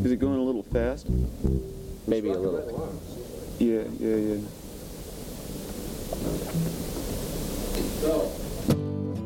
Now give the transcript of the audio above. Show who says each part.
Speaker 1: Is it going a little fast?
Speaker 2: Maybe a little.
Speaker 1: Yeah.
Speaker 3: Go.